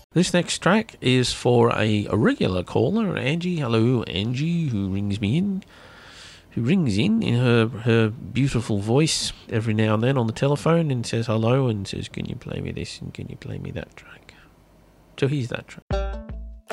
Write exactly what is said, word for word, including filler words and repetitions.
This next track is for a, a regular caller, Angie. Hello, Angie, who rings me in. Who rings in in her, her beautiful voice every now and then on the telephone and says hello and says, can you play me this and can you play me that track? So here's that track.